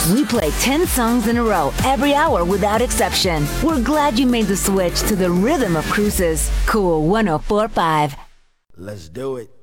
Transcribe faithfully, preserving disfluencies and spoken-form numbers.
We play ten songs in a row every hour without exception. We're glad you made the switch to the rhythm of cruises. Cool one oh four point five. Let's do it.